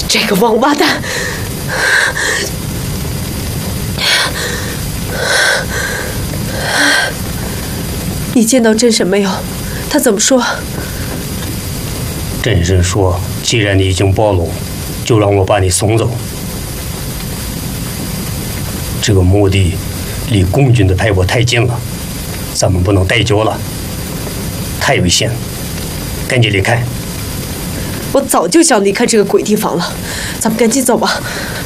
这个王八蛋！你见到真神没有？他怎么说？ 真神说：“既然你已经暴露，就让我把你送走。这个墓地离共军的排窝太近了，咱们不能待久了，太危险，赶紧离开。” 我早就想离开这个鬼地方了，咱们赶紧走吧。